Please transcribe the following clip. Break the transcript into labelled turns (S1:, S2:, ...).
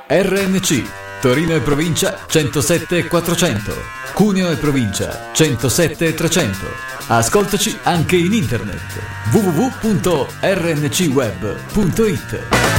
S1: RNC Torino e provincia 107 400, Cuneo e provincia 107 300. Ascoltaci anche in internet www.rncweb.it.